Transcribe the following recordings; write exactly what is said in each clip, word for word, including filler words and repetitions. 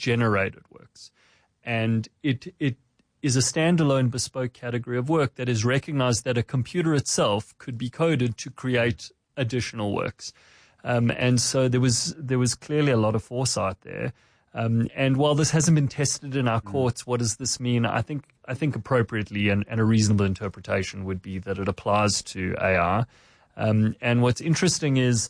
generated works. And it it is a standalone bespoke category of work that is recognized that a computer itself could be coded to create additional works. Um, and so there was there was clearly a lot of foresight there. Um, and while this hasn't been tested in our courts, what does this mean? I think I think appropriately and, and a reasonable interpretation would be that it applies to A I. Um, and what's interesting is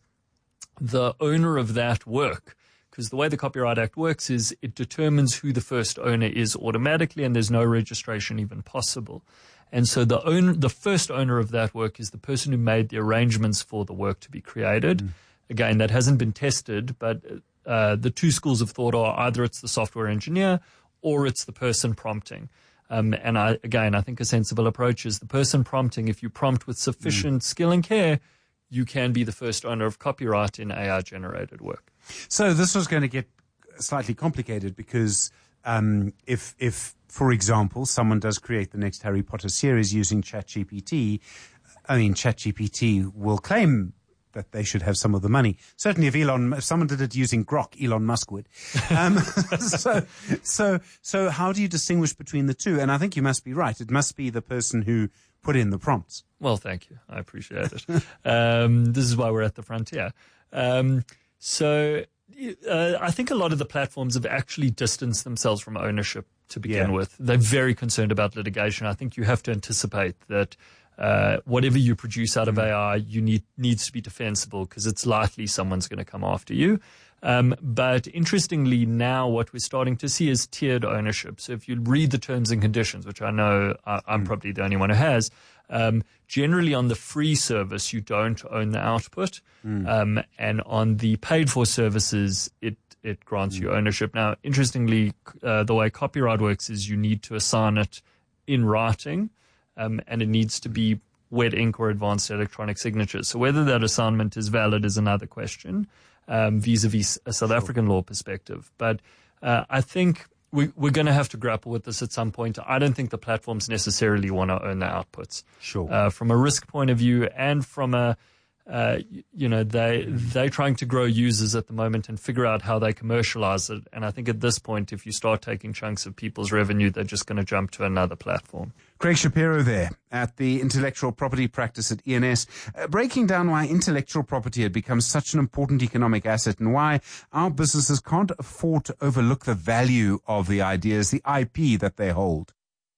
the owner of that work, because the way the Copyright Act works is it determines who the first owner is automatically, and there's no registration even possible. And so the owner, the first owner of that work is the person who made the arrangements for the work to be created. Mm. Again, that hasn't been tested, but uh, the two schools of thought are either it's the software engineer or it's the person prompting. Um, and I, again, I think a sensible approach is the person prompting. If you prompt with sufficient mm. skill and care, you can be the first owner of copyright in A I-generated work. So this was going to get slightly complicated because um, if, if, for example, someone does create the next Harry Potter series using ChatGPT, I mean, ChatGPT will claim that they should have some of the money. Certainly if Elon, if someone did it using Grok, Elon Musk would. Um, so, so, so how do you distinguish between the two? And I think you must be right. It must be the person who put in the prompts. Well, thank you. I appreciate it. um, this is why we're at the frontier. Um, so, uh, I think a lot of the platforms have actually distanced themselves from ownership to begin yeah. with. They're very concerned about litigation. I think you have to anticipate that Uh, whatever you produce out of A I, you need needs to be defensible because it's likely someone's going to come after you. Um, but interestingly, now what we're starting to see is tiered ownership. So if you read the terms and conditions, which I know I, I'm mm. probably the only one who has, um, generally on the free service, you don't own the output. Mm. Um, and on the paid for services, it it grants mm. you ownership. Now, interestingly, uh, the way copyright works is you need to assign it in writing. Um, and it needs to be wet ink or advanced electronic signatures. So whether that assignment is valid is another question, um, vis-a-vis a South African law perspective. But uh, I think we, we're going to have to grapple with this at some point. I don't think the platforms necessarily want to own the outputs. Sure. Uh, from a risk point of view and from a, uh, you know, they, they're trying to grow users at the moment and figure out how they commercialize it. And I think at this point, if you start taking chunks of people's revenue, they're just going to jump to another platform. Craig Shapiro there at the intellectual property practice at E N S, uh, breaking down why intellectual property had become such an important economic asset and why our businesses can't afford to overlook the value of the ideas, the I P that they hold.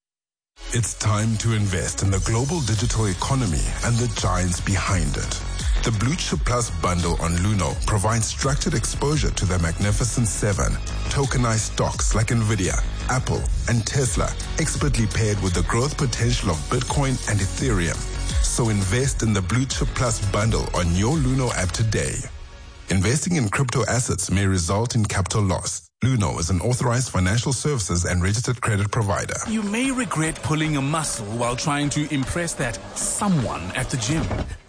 It's time to invest in the global digital economy and the giants behind it. The Blue Chip Plus bundle on Luno provides structured exposure to the Magnificent Seven, tokenized stocks like Nvidia, Apple, and Tesla, expertly paired with the growth potential of Bitcoin and Ethereum. So invest in the Blue Chip Plus bundle on your Luno app today. Investing in crypto assets may result in capital loss. Luno is an authorized financial services and registered credit provider. You may regret pulling a muscle while trying to impress that someone at the gym.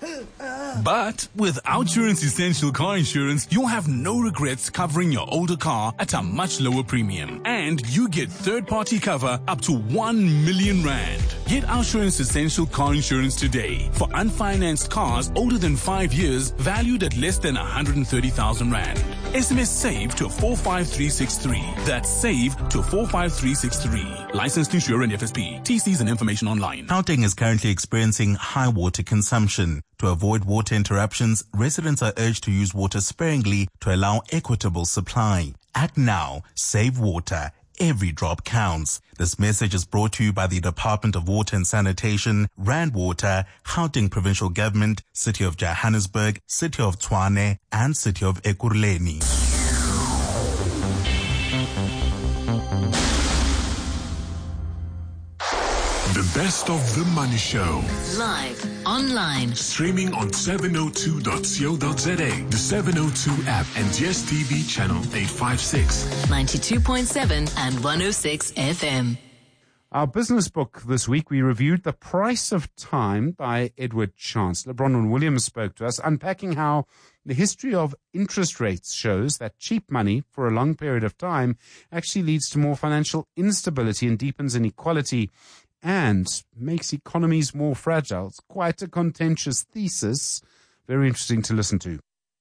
But with Outsurance Essential Car Insurance, you'll have no regrets covering your older car at a much lower premium. And you get third-party cover up to one million rand. Get Outsurance Essential Car Insurance today for unfinanced cars older than five years valued at less than one hundred thirty thousand rand. S M S SAVE to four five three six three. That's SAVE to four five three six three. Licensed insurer and F S P. T Cs and information online. Gauteng is currently experiencing high water consumption. To avoid water interruptions, residents are urged to use water sparingly to allow equitable supply. Act now. Save water. Every drop counts. This message is brought to you by the Department of Water and Sanitation, Rand Water, Gauteng Provincial Government, City of Johannesburg, City of Tshwane, and City of Ekurhuleni. The best of the Money Show. Live, online. Streaming on seven oh two dot co dot za, the seven oh two app, and G S T V channel eight five six. ninety-two point seven and one oh six F M. Our business book this week, we reviewed The Price of Time by Edward Chancellor. Bronwyn Williams spoke to us, unpacking how the history of interest rates shows that cheap money for a long period of time actually leads to more financial instability and deepens inequality and makes economies more fragile. It's quite a contentious thesis. Very interesting to listen to.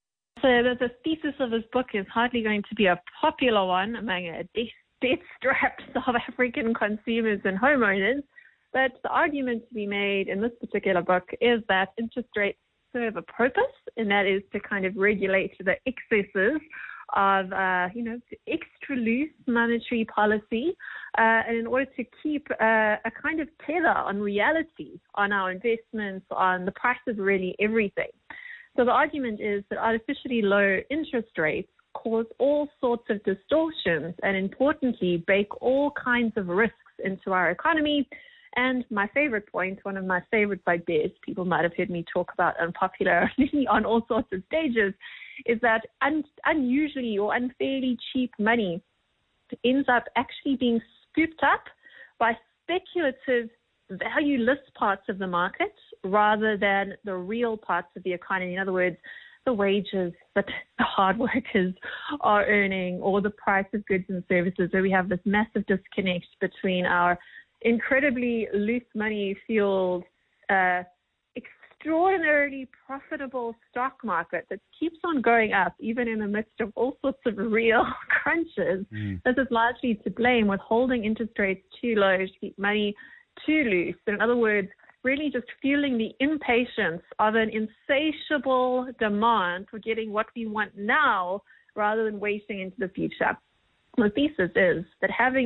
So the, the thesis of this book is hardly going to be a popular one among a debt-strapped South African consumers and homeowners, but the argument to be made in this particular book is that interest rates serve a purpose, and that is to kind of regulate the excesses of, uh, you know, extra loose monetary policy, uh, and in order to keep uh, a kind of tether on reality, on our investments, on the price of really everything. So the argument is that artificially low interest rates cause all sorts of distortions and, importantly, bake all kinds of risks into our economy. And my favorite point, one of my favorite bugbears, people might have heard me talk about unpopularly on all sorts of stages, is that un- unusually or unfairly cheap money ends up actually being scooped up by speculative, valueless parts of the market rather than the real parts of the economy. In other words, the wages that the hard workers are earning, or the price of goods and services, where we have this massive disconnect between our incredibly loose money fueled, uh, extraordinarily profitable stock market that keeps on going up even in the midst of all sorts of real crunches. Mm. This is largely to blame with holding interest rates too low to keep money too loose. In other words, really just fueling the impatience of an insatiable demand for getting what we want now rather than waiting into the future. The thesis is that having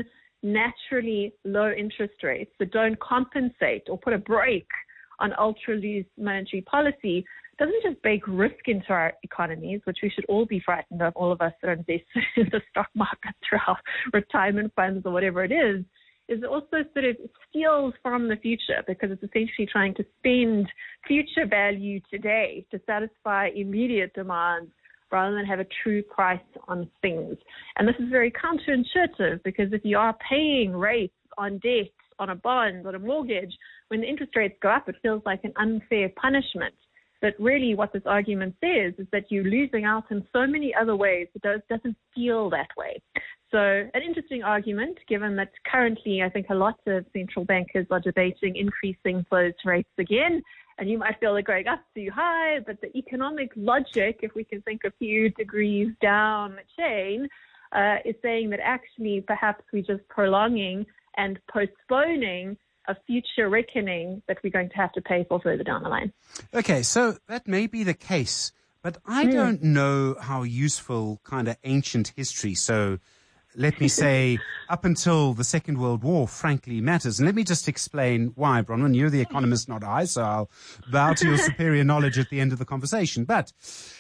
unnaturally low interest rates that don't compensate or put a brake on ultra-loose monetary policy doesn't just bake risk into our economies, which we should all be frightened of, all of us that are invested in the stock market through our retirement funds or whatever it is, is it also sort of steals from the future, because it's essentially trying to spend future value today to satisfy immediate demands rather than have a true price on things. And this is very counterintuitive, because if you are paying rates on debt, on a bond, on a mortgage, when the interest rates go up, it feels like an unfair punishment. But really what this argument says is that you're losing out in so many other ways. It does, doesn't feel that way. So an interesting argument, given that currently I think a lot of central bankers are debating increasing those rates again. And you might feel they're going up too high, but the economic logic, if we can think a few degrees down the chain, uh, is saying that actually perhaps we're just prolonging and postponing a future reckoning that we're going to have to pay for further down the line. Okay, so that may be the case, but I mm. don't know how useful kind of ancient history, so let me say up until the Second World War, frankly, matters. And let me just explain why, Bronwyn. You're the economist, not I, so I'll bow to your superior knowledge at the end of the conversation. But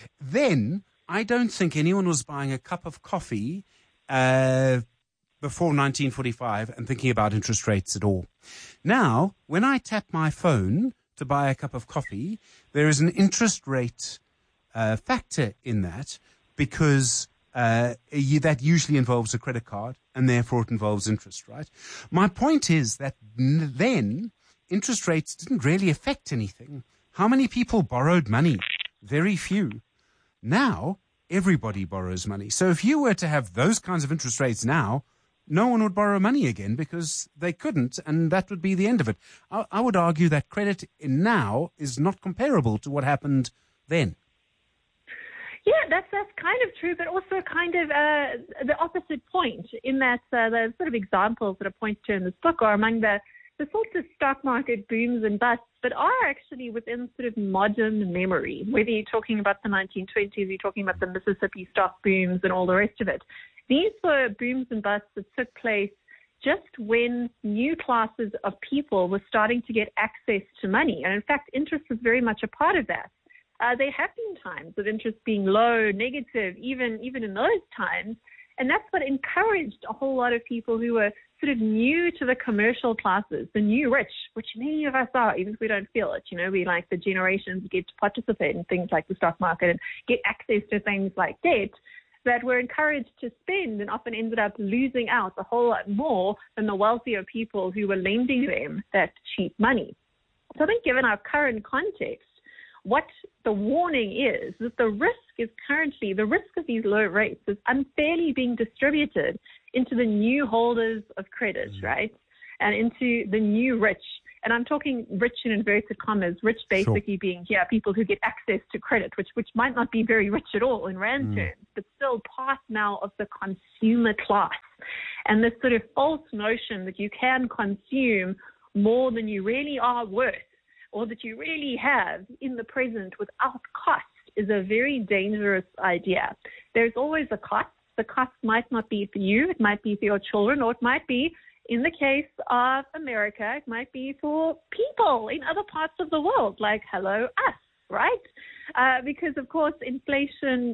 then I don't think anyone was buying a cup of coffee uh, before nineteen forty-five and thinking about interest rates at all. Now, when I tap my phone to buy a cup of coffee, there is an interest rate uh, factor in that, because uh, you, that usually involves a credit card, and therefore it involves interest, right? My point is that n- then interest rates didn't really affect anything. How many people borrowed money? Very few. Now, everybody borrows money. So if you were to have those kinds of interest rates now, no one would borrow money again because they couldn't, and that would be the end of it. I, I would argue that credit now is not comparable to what happened then. Yeah, that's that's kind of true, but also kind of uh, the opposite point, in that uh, the sort of examples that are pointed to in this book are among the, the sorts of stock market booms and busts that are actually within sort of modern memory, whether you're talking about the nineteen twenties, you're talking about the Mississippi stock booms and all the rest of it. These were booms and busts that took place just when new classes of people were starting to get access to money. And in fact, interest was very much a part of that. Uh, there have been times of interest being low, negative, even, even in those times. And that's what encouraged a whole lot of people who were sort of new to the commercial classes, the new rich, which many of us are, even if we don't feel it. You know, we like the generations get to participate in things like the stock market and get access to things like debt, that were encouraged to spend and often ended up losing out a whole lot more than the wealthier people who were lending them that cheap money. So I think given our current context, what the warning is, that the risk is currently, the risk of these low rates is unfairly being distributed into the new holders of credit, right? And into the new rich. And I'm talking rich in inverted commas, rich basically sure. being here, people who get access to credit, which which might not be very rich at all in rand mm. terms, but still part now of the consumer class. And this sort of false notion that you can consume more than you really are worth or that you really have in the present without cost is a very dangerous idea. There's always a cost. The cost might not be for you. It might be for your children, or it might be, in the case of America, it might be for people in other parts of the world, like, hello, us, right? Uh, because, of course, inflation